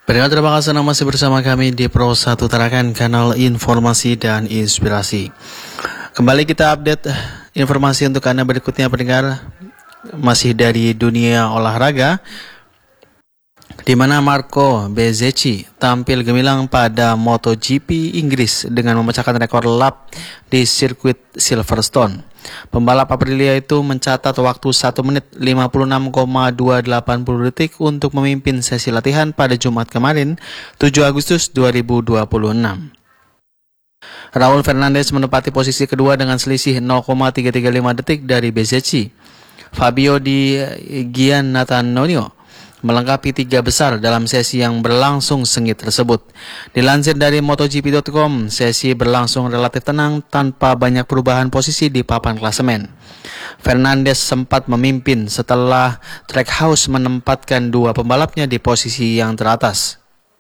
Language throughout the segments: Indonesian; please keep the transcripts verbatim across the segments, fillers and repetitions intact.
Pendengar, terima kasih Anda masih bersama kami di Pro satu Tarakan, kanal informasi dan inspirasi. Kembali kita update informasi untuk Anda berikutnya, pendengar, masih dari dunia olahraga, di mana Marco Bezzecchi tampil gemilang pada MotoGP Inggris dengan memecahkan rekor lap di sirkuit Silverstone. Pembalap Aprilia itu mencatat waktu satu menit lima puluh enam koma dua delapan puluh detik untuk memimpin sesi latihan pada Jumat kemarin, tujuh Agustus dua ribu dua puluh enam. Raul Fernandez menempati posisi kedua dengan selisih nol koma tiga tiga lima detik dari Bezzecchi. Fabio Di Giannantonio melengkapi tiga besar dalam sesi yang berlangsung sengit tersebut. Dilansir dari MotoGP dot com, sesi berlangsung relatif tenang tanpa banyak perubahan posisi di papan klasemen. Fernandez sempat memimpin setelah Trackhouse menempatkan dua pembalapnya di posisi yang teratas.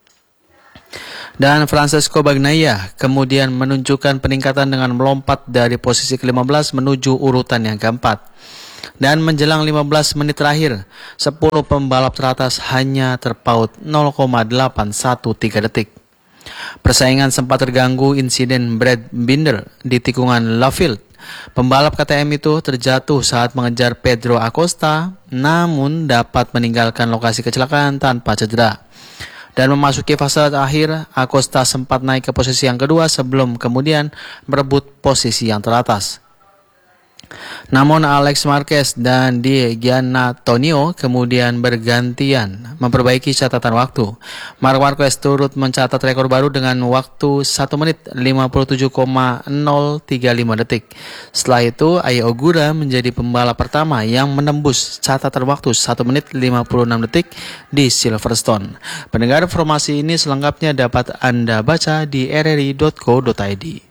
Dan Francesco Bagnaia kemudian menunjukkan peningkatan dengan melompat dari posisi ke lima belas menuju urutan yang keempat. Dan menjelang lima belas menit terakhir, sepuluh pembalap teratas hanya terpaut nol koma delapan satu tiga detik. Persaingan sempat terganggu insiden Brad Binder di tikungan Lovefield. Pembalap K T M itu terjatuh saat mengejar Pedro Acosta, namun dapat meninggalkan lokasi kecelakaan tanpa cedera. Dan memasuki fase akhir, Acosta sempat naik ke posisi yang kedua sebelum kemudian merebut posisi yang teratas. Namun Alex Marquez dan Di Giannantonio kemudian bergantian memperbaiki catatan waktu. Marc Marquez turut mencatat rekor baru dengan waktu satu menit lima puluh tujuh koma nol tiga lima detik. Setelah itu, Ai Ogura menjadi pembalap pertama yang menembus catatan waktu satu menit lima puluh enam detik di Silverstone. Pendengar, informasi ini selengkapnya dapat Anda baca di r r i dot co dot i d.